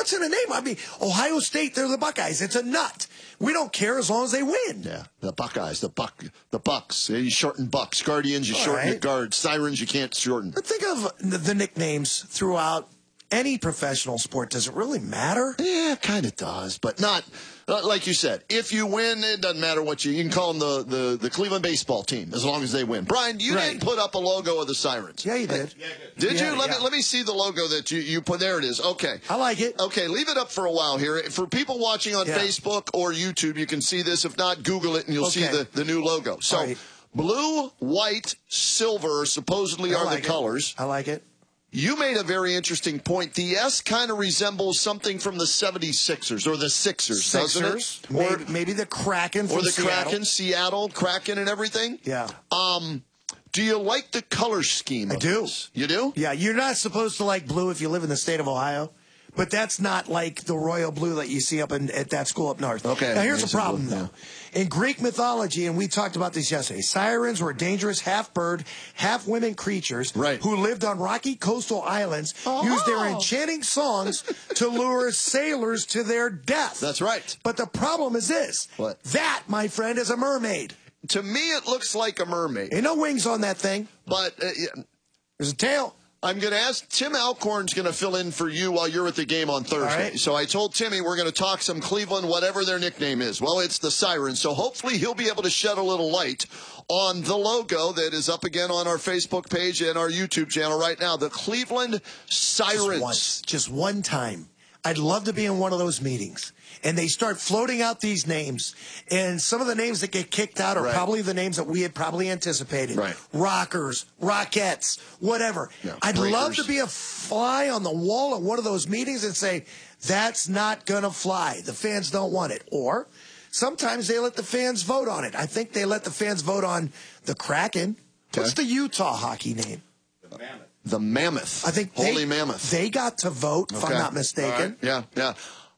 What's in a name? I mean, Ohio State, they're the Buckeyes. It's a nut. We don't care as long as they win. Yeah, the Buckeyes, the Bucks. You shorten Bucks. Guardians, you shorten your guards. Sirens, you can't shorten. But think of the nicknames throughout any professional sport. Does it really matter? Yeah, it kind of does, but not like you said. If you win, it doesn't matter what you can call them the Cleveland baseball team as long as they win. Brian, you didn't put up a logo of the Sirens. Yeah, you did. Did you? Let me see the logo that you put. There it is. Okay. I like it. Okay, leave it up for a while here. For people watching on Facebook or YouTube, you can see this. If not, Google it and you'll see the new logo. So blue, white, silver supposedly are the colors. I like it. You made a very interesting point. The S kind of resembles something from the 76ers or the Sixers, doesn't it? Maybe the Kraken from Seattle. Or the Kraken, Seattle, Kraken and everything? Yeah. Do you like the color scheme? I do. You do? Yeah, you're not supposed to like blue if you live in the state of Ohio. But that's not like the royal blue that you see up at that school up north. Okay. Now, here's the problem, though. In Greek mythology, and we talked about this yesterday, sirens were dangerous half-bird, half-women creatures who lived on rocky coastal islands, used their enchanting songs to lure sailors to their death. That's right. But the problem is this. What? That, my friend, is a mermaid. To me, it looks like a mermaid. Ain't no wings on that thing. But there's a tail. I'm going to ask Tim Alcorn's going to fill in for you while you're at the game on Thursday. Right. So I told Timmy we're going to talk some Cleveland, whatever their nickname is. Well, it's the Sirens. So hopefully he'll be able to shed a little light on the logo that is up again on our Facebook page and our YouTube channel right now. The Cleveland Sirens. Just one time. I'd love to be in one of those meetings. And they start floating out these names. And some of the names that get kicked out are probably the names that we had probably anticipated. Right. Rockers, Rockettes, whatever. Yeah, I'd breakers. love to be a fly on the wall at one of those meetings and say, that's not going to fly. The fans don't want it. Or sometimes they let the fans vote on it. I think they let the fans vote on the Kraken. What's the Utah hockey name? The Mammoth. The Mammoth. I think Holy Mammoth. They got to vote, if I'm not mistaken. Right. Yeah.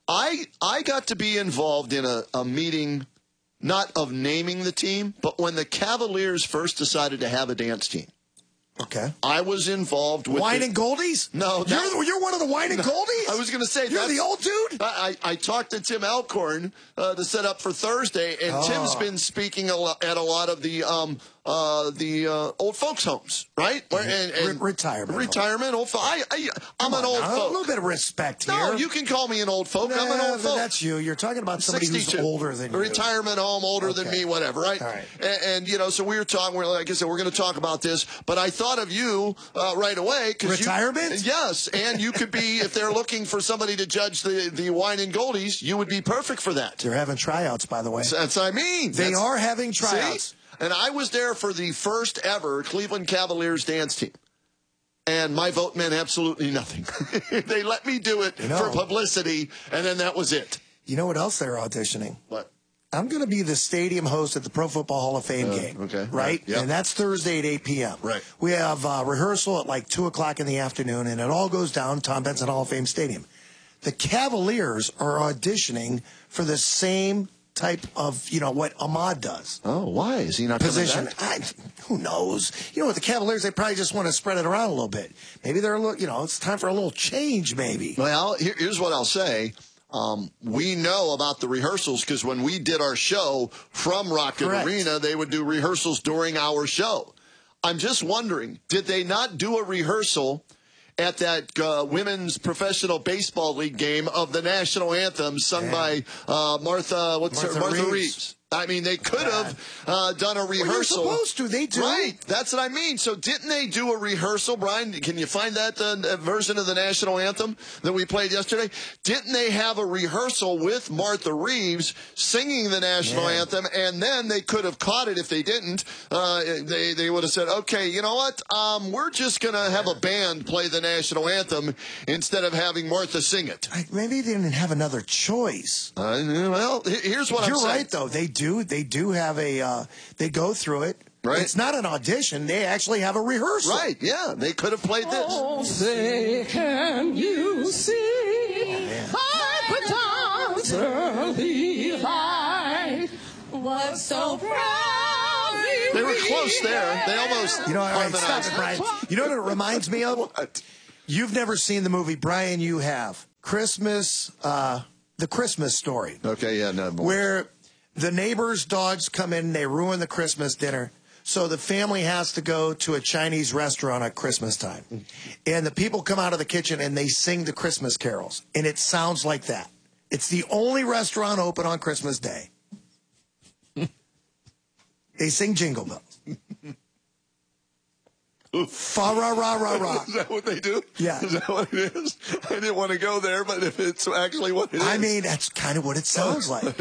I got to be involved in a meeting, not of naming the team, but when the Cavaliers first decided to have a dance team. Okay. I was involved with Wine and Goldies? No. You're one of the Wine and Goldies? I was going to say you're the old dude? I talked to Tim Alcorn to set up for Thursday, and Tim's been speaking at a lot of the old folks' homes, right? And Retirement. Old folk. I'm an old folk. A little bit of respect here. No, you can call me an old folk. I'm an old folk. That's you. You're talking about somebody 62. who's older than you. Retirement home, older than me, whatever, right? All right. And so we were talking, like I said, we're going to talk about this, but I thought of you right away. Retirement? Yes, and you could be, if they're looking for somebody to judge the Wine and Goldies, you would be perfect for that. They're having tryouts, by the way. That's what I mean. They are having tryouts. See? And I was there for the first ever Cleveland Cavaliers dance team. And my vote meant absolutely nothing. They let me do it for publicity, and then that was it. You know what else they're auditioning? What? I'm going to be the stadium host at the Pro Football Hall of Fame game. Okay. Right? Yep. And that's Thursday at 8 p.m. Right. We have rehearsal at like 2 o'clock in the afternoon, and it all goes down Tom Benson Hall of Fame Stadium. The Cavaliers are auditioning for the same type of, what Ahmad does. Oh, why? Is he not position? coming back? Who knows? With the Cavaliers, they probably just want to spread it around a little bit. Maybe they're a little, it's time for a little change, maybe. Well, here's what I'll say. We know about the rehearsals because when we did our show from Rocket Arena, they would do rehearsals during our show. I'm just wondering, did they not do a rehearsal at that women's professional baseball league game of the national anthem sung by Martha Reeves? I mean, they could have done a rehearsal. Well, you're supposed to. They do. Right. That's what I mean. So didn't they do a rehearsal, Brian? Can you find that version of the national anthem that we played yesterday? Didn't they have a rehearsal with Martha Reeves singing the national anthem? And then they could have caught it if they didn't. They would have said, okay, you know what? We're just going to have a band play the national anthem instead of having Martha sing it. Maybe they didn't have another choice. Well, here's what I'm saying. You're right, though. They do have they go through it. Right. It's not an audition. They actually have a rehearsal. Right, yeah. They could have played this. Oh, say, can you see by the dawn's early light was so proud? They were close there. They almost harmonized. Brian. You know what it reminds me of? What? You've never seen the movie. Brian, you have. Christmas, the Christmas Story. Okay, yeah, no. Where the neighbor's dogs come in and they ruin the Christmas dinner. So the family has to go to a Chinese restaurant at Christmas time. And the people come out of the kitchen and they sing the Christmas carols. And it sounds like that. It's the only restaurant open on Christmas Day. They sing Jingle Bells. Fa-ra-ra-ra-ra. Is that what they do? Yeah. Is that what it is? I didn't want to go there, but if it's actually what it is. I mean, that's kind of what it sounds like.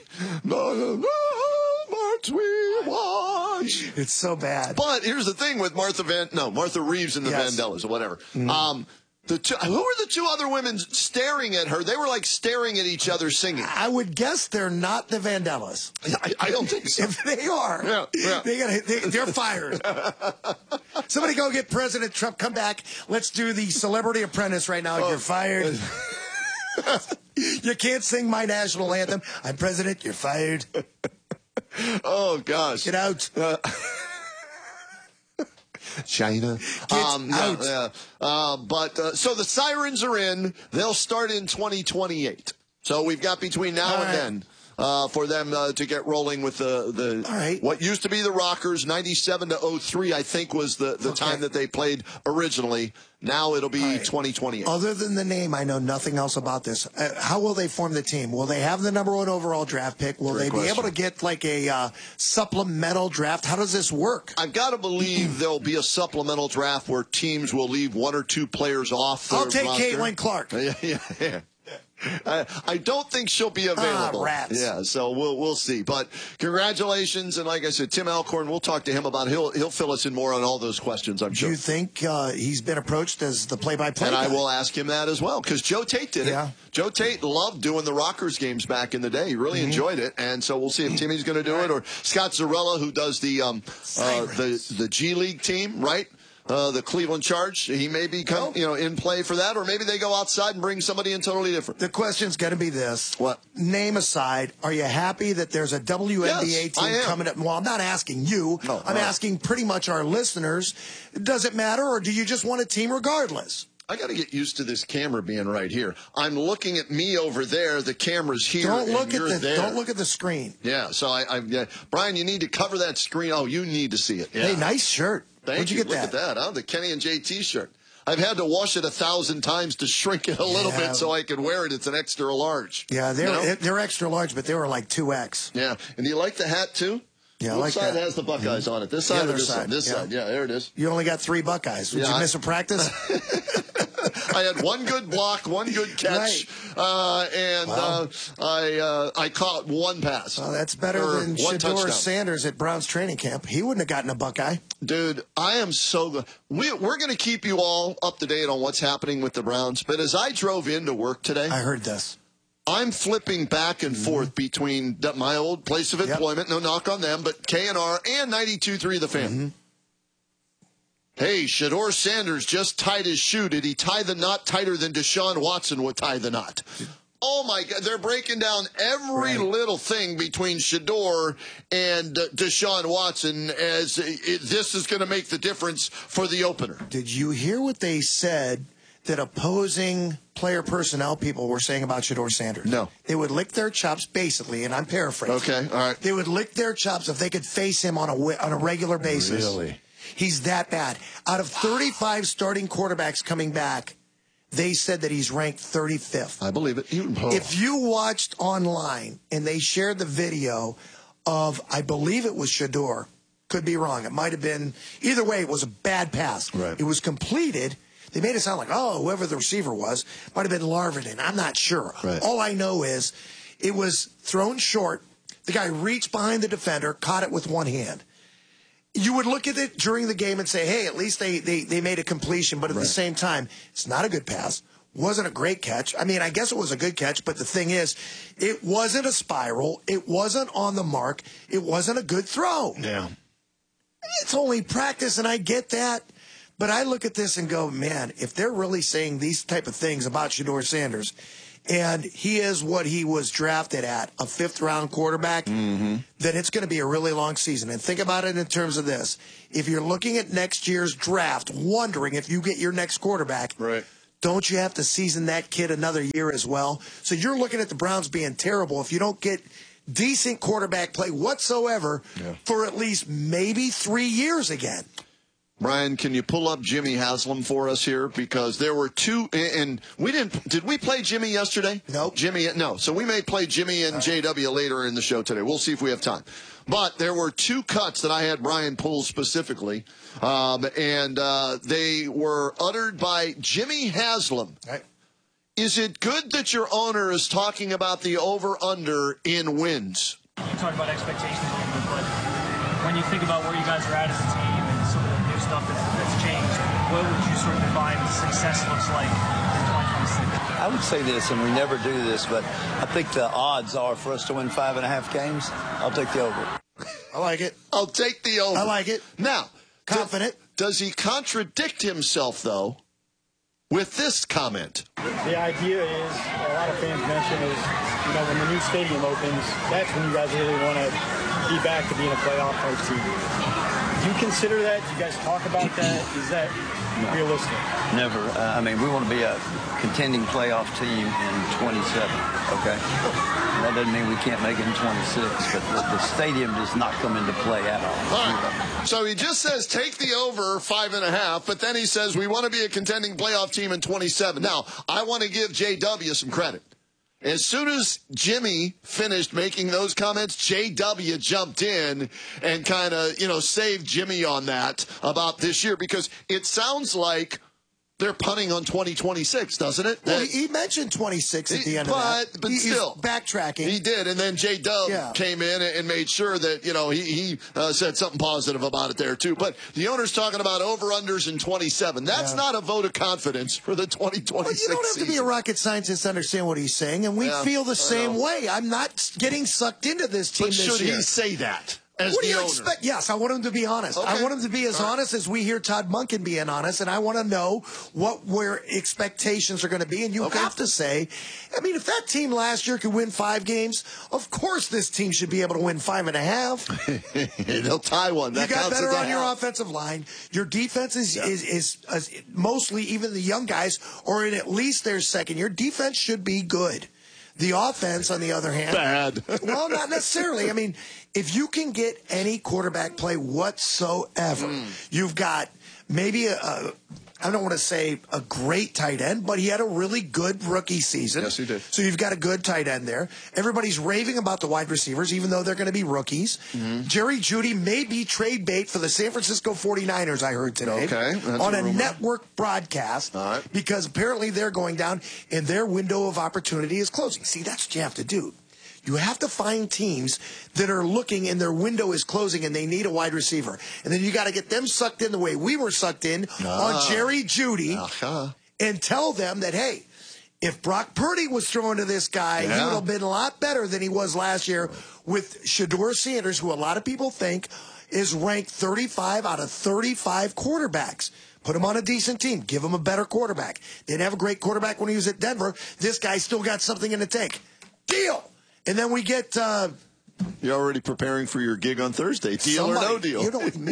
March we watch. It's so bad. But here's the thing with Martha Reeves and the Vandellas or whatever. Mm. Who were the two other women staring at her? They were like staring at each other singing. I would guess they're not the Vandellas. I don't think so. If they are, they're fired. Somebody go get President Trump. Come back. Let's do the Celebrity Apprentice right now. You're fired. You can't sing my national anthem. I'm president. You're fired. Oh, gosh. Get out. China. Out. So the sirens are in. They'll start in 2028. So we've got between now and then for them to get rolling with the what used to be the Rockers. 97 to 03, I think, was the time that they played originally. Now it'll be 2028. Other than the name, I know nothing else about this. How will they form the team? Will they have the number 1 overall draft pick? Will they be able to get like a supplemental draft? How does this work? I've got to believe there'll be a supplemental draft where teams will leave 1 or 2 players off. I'll take roster. Caitlin Clark. Yeah. I don't think she'll be available. Rats. Yeah, so we'll see. But congratulations, and like I said, Tim Alcorn, we'll talk to him about it. He'll fill us in more on all those questions, I'm sure. Do you think he's been approached as the play-by-play And guy? I will ask him that as well, because Joe Tate did it. Joe Tate loved doing the Rockers games back in the day. He really enjoyed it, and so we'll see if Timmy's going to do it, or Scott Zarella, who does the G League team, right? The Cleveland Charge, he may be in play for that, or maybe they go outside and bring somebody in totally different. The question's going to be this. What? Name aside, are you happy that there's a WNBA team coming up? Well, I'm not asking you. No, I'm asking pretty much our listeners. Does it matter, or do you just want a team regardless? I got to get used to this camera being right here. I'm looking at me over there. The camera's here. Don't look at the screen. Yeah. So Brian, you need to cover that screen. Oh, you need to see it. Yeah. Hey, nice shirt. Thank you. Where'd you Look get that? At that, huh? The Kenny and Jay T-shirt. I've had to wash it 1,000 times to shrink it a little bit so I could wear it. It's an extra large. Yeah, they're extra large, but they were like 2X. Yeah. And do you like the hat too? Yeah, Which I like side that. has the Buckeyes on it? This side or this side? This side. Yeah, there it is. You only got 3 Buckeyes. Did you miss a practice? I had one good block, one good catch, and I caught one pass. Well, that's better than Shedeur Sanders at Browns training camp. He wouldn't have gotten a Buckeye. Dude, I am so good. We're going to keep you all up to date on what's happening with the Browns, but as I drove into work today, I heard this. I'm flipping back and forth between my old place of employment, no knock on them, but KNR and 92.3 The Fan. Hey, Shedeur Sanders just tied his shoe. Did he tie the knot tighter than Deshaun Watson would tie the knot? Oh, my God. They're breaking down every little thing between Shedeur and Deshaun Watson as this is going to make the difference for the opener. Did you hear what they said that opposing player personnel people were saying about Shedeur Sanders? No. They would lick their chops, basically, and I'm paraphrasing. Okay, all right. They would lick their chops if they could face him on a regular basis. Really? He's that bad. Out of 35 starting quarterbacks coming back, they said that he's ranked 35th. I believe it. If you watched online and they shared the video of, I believe it was Shedeur, could be wrong. It might have been, either way, it was a bad pass. Right. It was completed. They made it sound like, whoever the receiver was, might have been Larvin. I'm not sure. Right. All I know is it was thrown short. The guy reached behind the defender, caught it with one hand. You would look at it during the game and say, hey, at least they made a completion. But at the same time, it's not a good pass. Wasn't a great catch. I mean, I guess it was a good catch. But the thing is, it wasn't a spiral. It wasn't on the mark. It wasn't a good throw. Yeah. It's only practice, and I get that. But I look at this and go, man, if they're really saying these type of things about Shedeur Sanders, and he is what he was drafted at, a 5th-round quarterback, then it's going to be a really long season. And think about it in terms of this. If you're looking at next year's draft, wondering if you get your next quarterback, don't you have to season that kid another year as well? So you're looking at the Browns being terrible if you don't get decent quarterback play whatsoever for at least maybe 3 years again. Brian, can you pull up Jimmy Haslam for us here? Because there were two, and did we play Jimmy yesterday? Nope. No. So we may play Jimmy and JW later in the show today. We'll see if we have time. But there were two cuts that I had Brian pull specifically, and they were uttered by Jimmy Haslam. Right. Is it good that your owner is talking about the over-under in wins? You talk about expectations a little bit, but when you think about where you guys are at as a team and some of the new stuff that's changed, what would you sort of define success looks like in 2026? I would say this, and we never do this, but I think the odds are for us to win 5.5 games. I'll take the over. I like it. I'll take the over. I like it. Now, confident. Does he contradict himself, though, with this comment? The idea is, a lot of fans mention is, when the new stadium opens, that's when you guys really want to be back to being a playoff type team. Do you consider that? Do you guys talk about that? Is that realistic? Never. We want to be a contending playoff team in 27, okay? That doesn't mean we can't make it in 26, but the stadium does not come into play at all. All right. So he just says take the over 5.5, but then he says we want to be a contending playoff team in 27. Now, I want to give JW some credit. As soon as Jimmy finished making those comments, JW jumped in and kind of, saved Jimmy on that about this year, because it sounds like they're punting on 2026, doesn't it? Well, he mentioned 26 at the end of that. But still. Backtracking. He did, and then J-Dub came in and made sure that, he said something positive about it there, too. But the owner's talking about over-unders in 27. That's not a vote of confidence for the 2026 But you don't have to be a rocket scientist to understand what he's saying, and we feel the same way. I'm not getting sucked into this team this year. But should he say that? What do you expect? Yes, I want him to be honest. Okay. I want him to be as honest as we hear Todd Monken being honest, and I want to know where expectations are going to be. And you have to say, if that team last year could win 5 games, of course this team should be able to win 5.5. They'll tie one. That you got better on your offensive line. Your defense is mostly, even the young guys are in at least their second year. Defense should be good. The offense, on the other hand, bad. Well, not necessarily. If you can get any quarterback play whatsoever, you've got maybe I don't want to say a great tight end, but he had a really good rookie season. Yes, he did. So you've got a good tight end there. Everybody's raving about the wide receivers, even though they're going to be rookies. Jerry Jeudy may be trade bait for the San Francisco 49ers, I heard today. Okay. On a network broadcast. All right. Because apparently they're going down and their window of opportunity is closing. See, that's what you have to do. You have to find teams that are looking and their window is closing and they need a wide receiver. And then you got to get them sucked in the way we were sucked in on Jerry Jeudy and tell them that, hey, if Brock Purdy was thrown to this guy, he would have been a lot better than he was last year with Shedeur Sanders, who a lot of people think is ranked 35 out of 35 quarterbacks. Put him on a decent team. Give him a better quarterback. Didn't have a great quarterback when he was at Denver. This guy still got something in the tank. Deal. And then we get... You're already preparing for your gig on Thursday. Deal or no deal?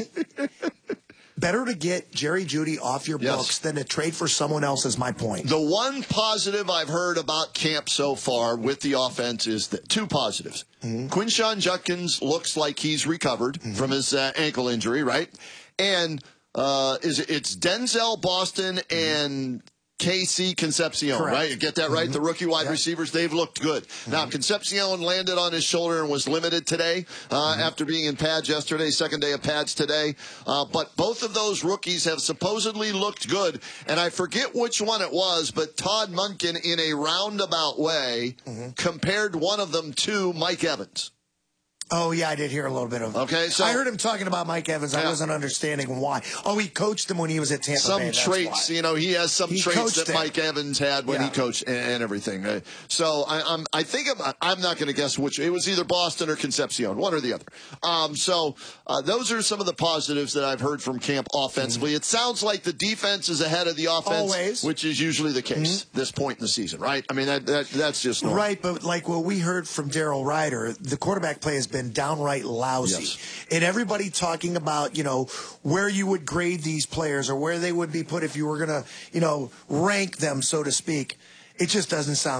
Better to get Jerry Jeudy off your books than to trade for someone else, is my point. The one positive I've heard about camp so far with the offense is that two positives. Quinshon Judkins looks like he's recovered from his ankle injury, right? And it's Denzel Boston and KC Concepcion, right? You get that right? The rookie wide receivers, they've looked good. Now, Concepcion landed on his shoulder and was limited today after being in pads yesterday, second day of pads today. But both of those rookies have supposedly looked good. And I forget which one it was, but Todd Monken, in a roundabout way, compared one of them to Mike Evans. Oh, yeah, I did hear a little bit of it. Okay, so I heard him taling about Mike Evans. I wasn't understanding why. Oh, he coached him when he was at Tampa Bay. Some traits, he has some traits that Mike Evans had when he coached and everything. So I think I'm not going to guess which. It was either Boston or Concepcion, one or the other. So those are some of the positives that I've heard from camp offensively. It sounds like the defense is ahead of the offense, which is usually the case this point in the season, right? I mean, that's just normal. Right, but like what we heard from Darryl Ryder, the quarterback play has been than downright lousy. Yes. And everybody talking about, where you would grade these players or where they would be put if you were going to, rank them, so to speak. It just doesn't sound